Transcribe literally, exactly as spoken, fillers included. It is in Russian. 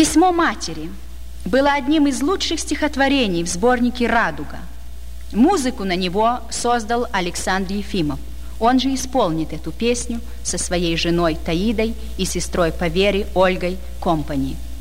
Письмо матери было одним из лучших стихотворений в сборнике «Радуга». Музыку на него создал Александр Ефимов. Он же исполнит эту песню со своей женой Таидой и сестрой по вере Ольгой Компани.